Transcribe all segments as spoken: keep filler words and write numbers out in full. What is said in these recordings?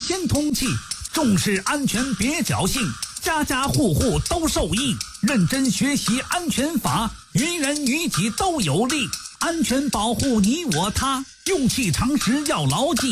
先通气，重视安全别侥幸，家家户户都受益。认真学习安全法，于人于己都有利。安全保护你我他，用气常识要牢记。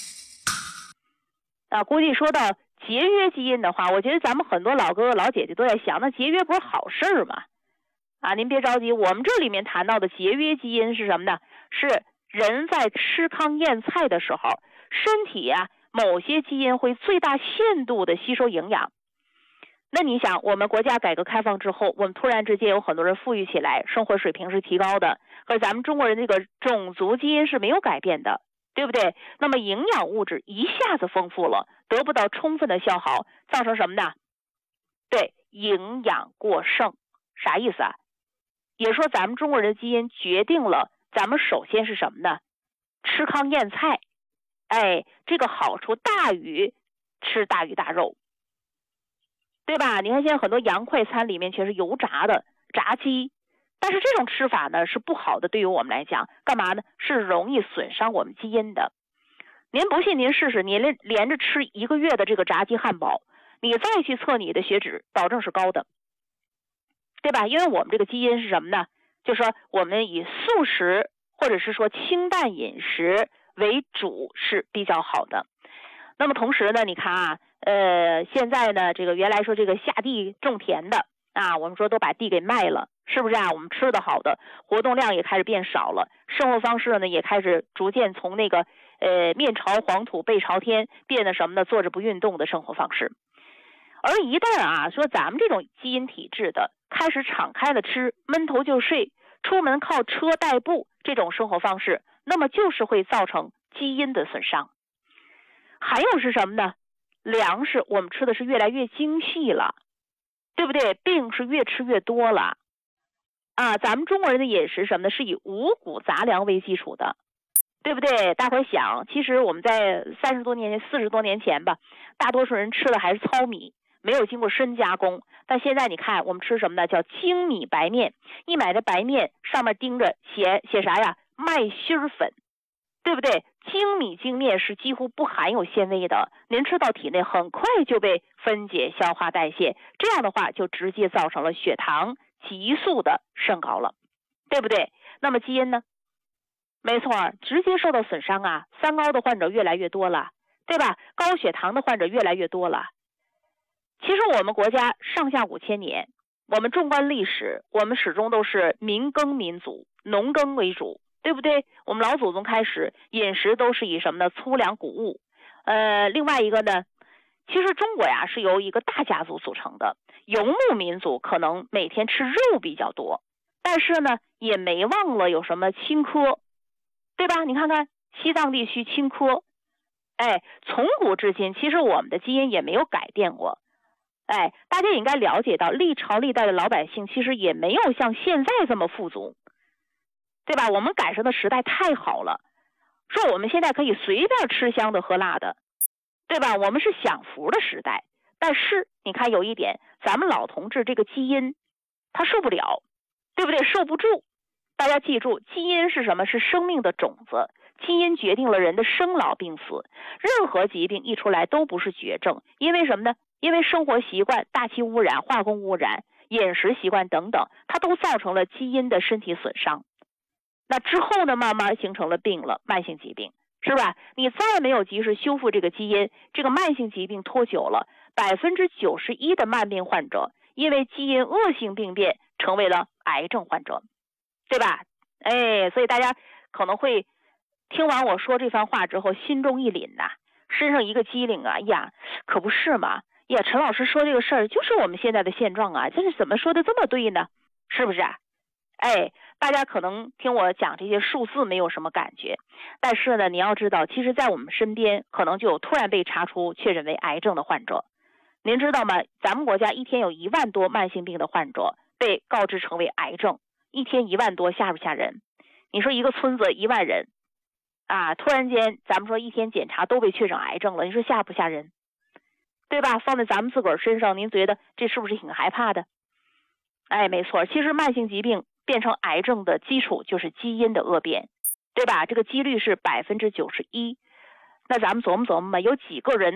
啊，估计说到节约基因的话，我觉得咱们很多老哥哥老姐姐都在想，那节约不是好事吗？啊，您别着急，我们这里面谈到的节约基因是什么呢？是人在吃糠咽菜的时候，身体啊某些基因会最大限度的吸收营养。那你想，我们国家改革开放之后，我们突然之间有很多人富裕起来，生活水平是提高的，可咱们中国人这个种族基因是没有改变的，对不对？那么营养物质一下子丰富了，得不到充分的消耗，造成什么呢？对，营养过剩。啥意思啊？也说咱们中国人的基因决定了咱们首先是什么呢？吃糠咽菜，哎，这个好处大于吃大鱼大肉，对吧？你看现在很多洋快餐里面全是油炸的炸鸡，但是这种吃法呢是不好的，对于我们来讲，干嘛呢？是容易损伤我们基因的。您不信您试试，您连连着吃一个月的这个炸鸡汉堡，你再去测你的血脂，保证是高的，对吧？因为我们这个基因是什么呢？就是说我们以素食或者是说清淡饮食为主是比较好的。那么同时呢，你看啊，呃，现在呢，这个原来说这个下地种田的啊，我们说都把地给卖了，是不是啊？我们吃的好的，活动量也开始变少了，生活方式呢也开始逐渐从那个呃面朝黄土背朝天，变得什么呢？坐着不运动的生活方式。而一旦啊，说咱们这种基因体质的开始敞开了吃，闷头就睡，出门靠车代步这种生活方式，那么就是会造成基因的损伤。还有是什么呢？粮食我们吃的是越来越精细了，对不对？病是越吃越多了啊！咱们中国人的饮食什么呢？是以五谷杂粮为基础的，对不对？大伙想，其实我们在三十多年前、四十多年前吧，大多数人吃的还是糙米，没有经过深加工。但现在你看，我们吃什么呢？叫精米白面。一买的白面上面盯着写写啥呀？麦芯粉，对不对？精米精面是几乎不含有纤维的，您吃到体内很快就被分解、消化、代谢，这样的话就直接造成了血糖急速的升高了，对不对？那么基因呢？没错，直接受到损伤啊！三高的患者越来越多了，对吧？高血糖的患者越来越多了。其实我们国家上下五千年，我们纵观历史，我们始终都是民耕民族，农耕为主，对不对？我们老祖宗开始饮食都是以什么呢？粗粮谷物。呃，另外一个呢，其实中国呀是由一个大家族组成的，游牧民族可能每天吃肉比较多，但是呢也没忘了有什么青稞，对吧？你看看西藏地区青稞，哎，从古至今，其实我们的基因也没有改变过。哎，大家也应该了解到，历朝历代的老百姓其实也没有像现在这么富足，对吧？我们赶上的时代太好了，说我们现在可以随便吃香的喝辣的，对吧？我们是享福的时代。但是你看有一点，咱们老同志这个基因他受不了，对不对？受不住。大家记住，基因是什么？是生命的种子，基因决定了人的生老病死。任何疾病一出来都不是绝症，因为什么呢？因为生活习惯、大气污染、化工污染、饮食习惯等等，它都造成了基因的身体损伤。那之后呢，慢慢形成了病了，慢性疾病，是吧？你再没有及时修复这个基因，这个慢性疾病拖久了，百分之九十一的慢病患者因为基因恶性病变成为了癌症患者，对吧？哎，所以大家可能会听完我说这番话之后，心中一凛呐、啊，身上一个机灵啊，呀，可不是嘛？呀，陈老师说这个事儿就是我们现在的现状啊，这是怎么说的这么对呢？是不是啊？哎，大家可能听我讲这些数字没有什么感觉，但是呢，你要知道，其实在我们身边可能就有突然被查出确诊为癌症的患者。您知道吗？咱们国家一天有一万多慢性病的患者被告知成为癌症，一天一万多，吓不吓人？你说一个村子一万人啊，突然间咱们说一天检查都被确诊癌症了，你说吓不吓人？对吧？放在咱们自个儿身上，您觉得这是不是挺害怕的？哎，没错，其实慢性疾病变成癌症的基础就是基因的恶变，对吧？这个几率是百分之九十一。那咱们琢磨琢磨吧，有几个人